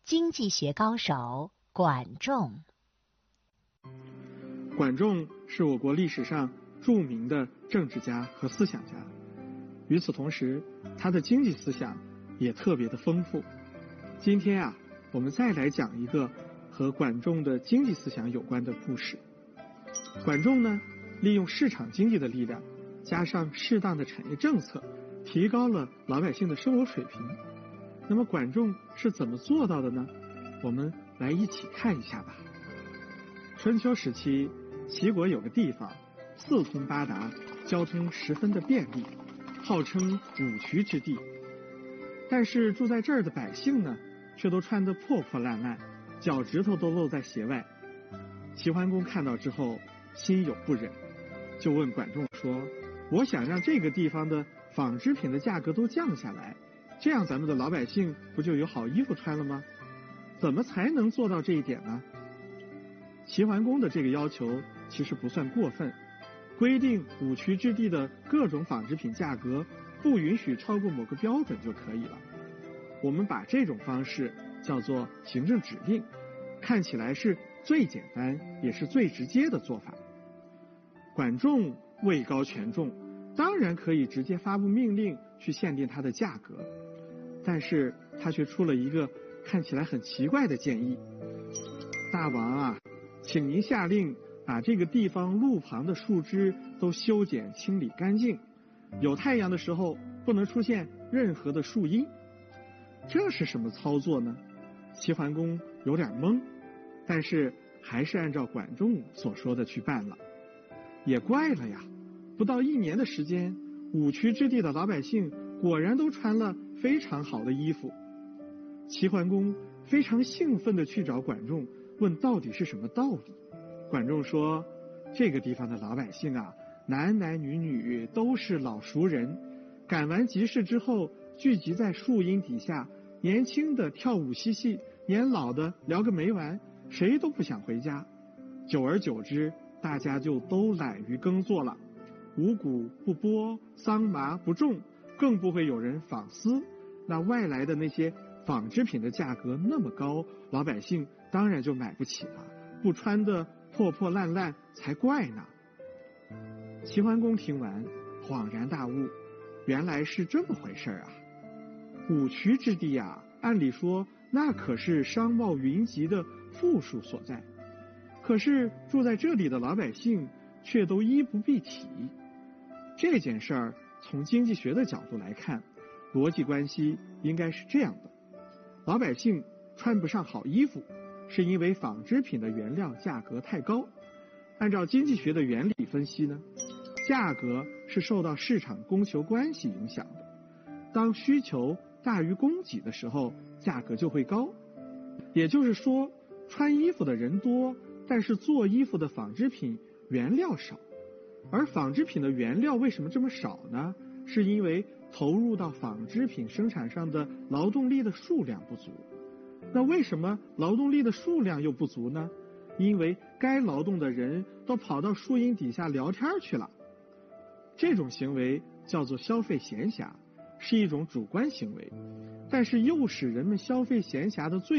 经济学高手管仲。 管仲是我国历史上著名的政治家和思想家，与此同时，他的经济思想也特别的丰富。今天我们再来讲一个和管仲的经济思想有关的故事。管仲呢，利用市场经济的力量，加上适当的产业政策，提高了老百姓的生活水平。那么管仲是怎么做到的呢？我们来一起看一下吧。春秋时期，齐国有个地方四通八达，交通十分的便利，号称五渠之地。但是住在这儿的百姓呢，却都穿得破破烂烂，脚趾头都露在鞋外。齐桓公看到之后，心有不忍，就问管仲说：我想让这个地方的纺织品的价格都降下来，这样咱们的老百姓不就有好衣服穿了吗？怎么才能做到这一点呢？齐桓公的这个要求其实不算过分，规定五渠之地的各种纺织品价格不允许超过某个标准就可以了。我们把这种方式叫做行政指令，看起来是最简单也是最直接的做法。管仲位高权重，当然可以直接发布命令去限定它的价格，但是他却出了一个看起来很奇怪的建议：大王请您下令把这个地方路旁的树枝都修剪清理干净，有太阳的时候不能出现任何的树荫。这是什么操作呢？齐桓公有点懵，但是还是按照管仲所说的去办了。也怪了呀，不到1年的时间，五渠之地的老百姓果然都穿了非常好的衣服。齐桓公非常兴奋地去找管仲，问到底是什么道理。管仲说，这个地方的老百姓男男女女都是老熟人，赶完集市之后聚集在树荫底下，年轻的跳舞嬉戏，年老的聊个没完，谁都不想回家。久而久之，大家就都懒于耕作了，五谷不播，桑麻不种，更不会有人纺丝。那外来的那些纺织品的价格那么高，老百姓当然就买不起了，不穿的破破烂烂才怪呢。齐桓公听完恍然大悟，原来是这么回事五渠之地按理说那可是商贸云集的富庶所在，可是住在这里的老百姓却都衣不蔽体。这件事儿从经济学的角度来看，逻辑关系应该是这样的：老百姓穿不上好衣服，是因为纺织品的原料价格太高。按照经济学的原理分析呢，价格是受到市场供求关系影响的。当需求大于供给的时候，价格就会高。也就是说，穿衣服的人多，但是做衣服的纺织品原料少。而纺织品的原料为什么这么少呢？是因为投入到纺织品生产上的劳动力的数量不足。那为什么劳动力的数量又不足呢？因为该劳动的人都跑到树荫底下聊天去了。这种行为叫做消费闲暇，是一种主观行为，但是又使人们消费闲暇的最